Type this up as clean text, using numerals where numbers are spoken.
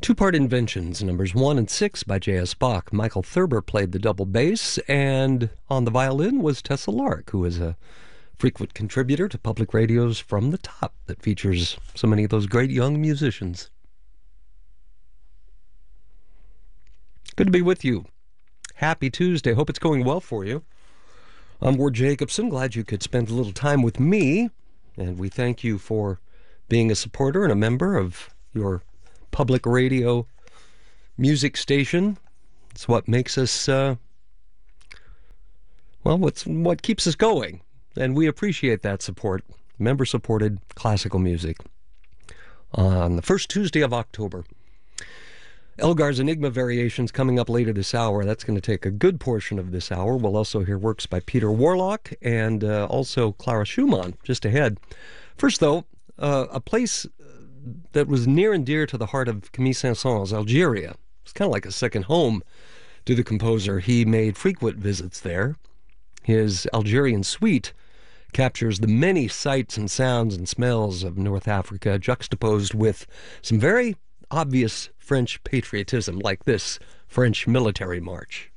Two-part inventions, numbers 1 and 6 by J.S. Bach. Michael Thurber played the double bass, and on the violin was Tessa Lark, who is a frequent contributor to public radio's From the Top that features so many of those great young musicians. Good to be with you. Happy Tuesday. Hope it's going well for you. I'm Ward Jacobson. Glad you could spend a little time with me, and we thank you for being a supporter and a member of your public radio music station. It's what makes us, what keeps us going, and we appreciate that support. Member-supported classical music. On the first Tuesday of October. Elgar's Enigma Variations coming up later this hour. That's going to take a good portion of this hour. We'll also hear works by Peter Warlock and also Clara Schumann just ahead. First, though, a place that was near and dear to the heart of Camille Saint-Saëns, Algeria. It's kind of like a second home to the composer. He made frequent visits there. His Algerian suite captures the many sights and sounds and smells of North Africa, juxtaposed with some very obvious French patriotism, like this French military march.